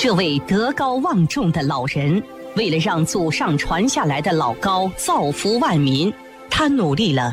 这位德高望重的老人，为了让祖上传下来的老高造福万民，他努力了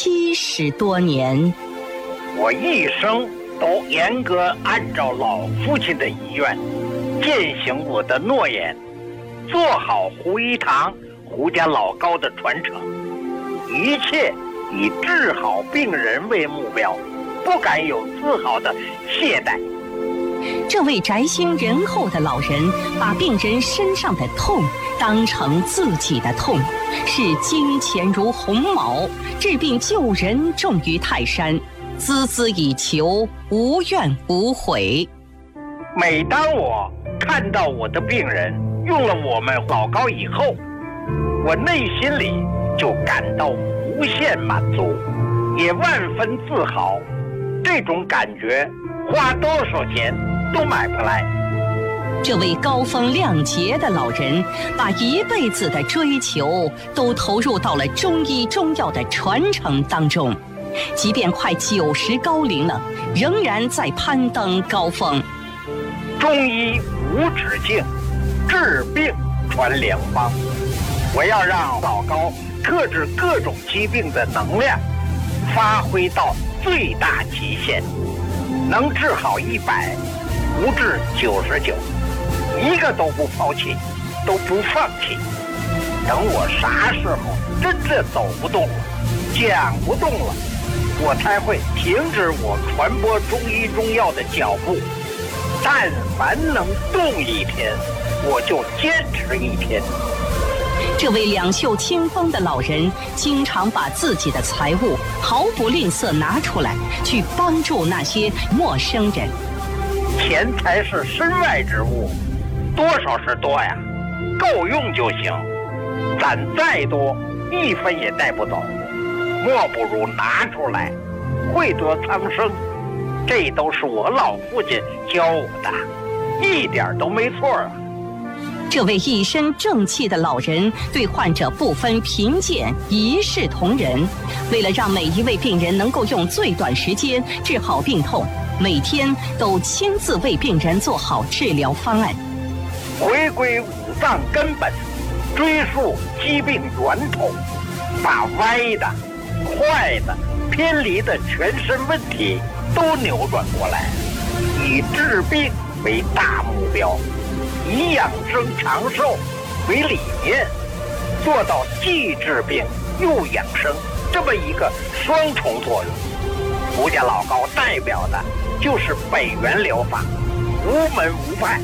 70多年。 我一生都严格按照老父亲的遗愿，践行我的诺言，做好胡一堂胡家老高的传承，一切以治好病人为目标，不敢有丝毫的懈怠。 这位宅心仁厚的老人，把病人身上的痛当成自己的痛，视金钱如鸿毛，治病救人重于泰山，孜孜以求，无怨无悔。 每当我看到我的病人用了我们老高以后，我内心里就感到无限满足，也万分自豪。这种感觉花多少钱都买不来。 这位高风亮节的老人，把一辈子的追求都投入到了中医中药的传承当中，即便快90高龄了，仍然在攀登高峰。 中医无止境，治病传良方。我要让老高克制各种疾病的能量发挥到最大极限，能治好100，不治99，一个都不抛弃，都不放弃。等我啥时候真正走不动了，讲不动了，我才会停止我传播中医中药的脚步。但凡能动一天，我就坚持1天。 这位两袖清风的老人，经常把自己的财物毫不吝啬拿出来，去帮助那些陌生人。 钱财是身外之物，多少是多呀，够用就行。攒再多，1分也带不走，莫不如拿出来，惠泽苍生。这都是我老父亲教我的，一点都没错啊。 这位一身正气的老人，对患者不分贫贱，一视同仁。为了让每一位病人能够用最短时间治好病痛，每天都亲自为病人做好治疗方案。 回归五脏根本，追溯疾病源头，把歪的、坏的、偏离的全身问题都扭转过来，以治病为大目标，以养生长寿为理念，做到既治病又养生这么一个双重作用。胡家老高代表的就是北元疗法，无门无派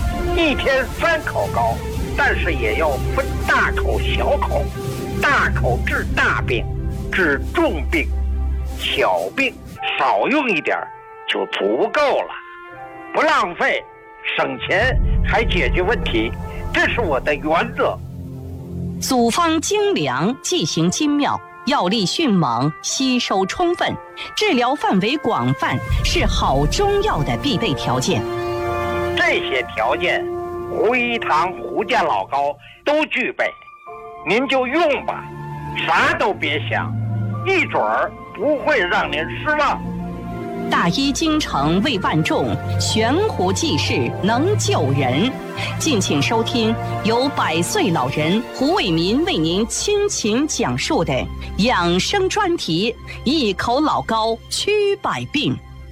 ，1天3口膏，但是也要分大口小口，大口治大病，治重病，小病少用一点就足够了，不浪费，省钱还解决问题，这是我的原则。 组方精良，剂型精妙，药力迅猛，吸收充分，治疗范围广泛，是好中药的必备条件。 这些条件，胡一堂胡家老高都具备，您就用吧，啥都别想，一准儿不会让您失望。 大医精诚为万众，悬壶济世能救人。敬请收听由100岁老人胡卫民为您倾情讲述的养生专题《一口老高驱百病》。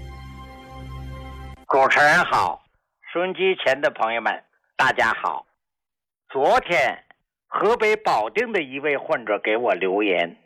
主持人好，收音机前的朋友们大家好。昨天河北保定的一位患者给我留言，